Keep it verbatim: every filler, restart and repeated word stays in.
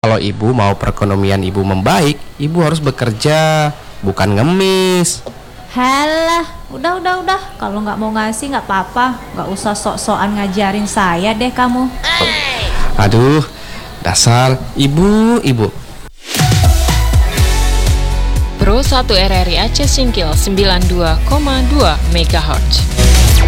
Kalau ibu mau perekonomian ibu membaik, ibu harus bekerja, bukan ngemis. Halah, udah udah udah. Kalau nggak mau ngasih nggak apa-apa. Nggak usah sok-sokan ngajarin saya deh kamu. Aduh, dasar ibu-ibu. Pro satu R R I Aceh Singkil sembilan puluh dua koma dua megahertz.